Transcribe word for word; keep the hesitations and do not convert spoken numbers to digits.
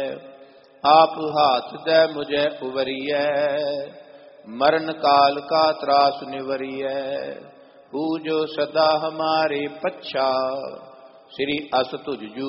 आप हाथ दे मुझे उवरिय, मरण काल का त्रास निवरिय। पूजो सदा हमारे पच्छा, श्री अस तुझ जू